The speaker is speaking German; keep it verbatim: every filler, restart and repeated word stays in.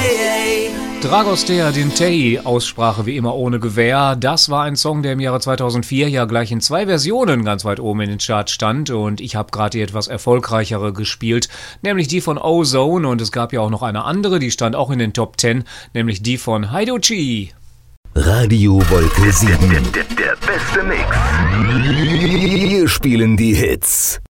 Dragostea Dintei, Aussprache wie immer ohne Gewähr. Das war ein Song, der im Jahre zweitausendvier ja gleich in zwei Versionen ganz weit oben in den Charts stand. Und ich habe gerade die etwas erfolgreichere gespielt, nämlich die von Ozone. Und es gab ja auch noch eine andere, die stand auch in den Top Ten, nämlich die von Heidochi. Radio Wolke sieben. Der, der, der beste Mix. Wir spielen die Hits.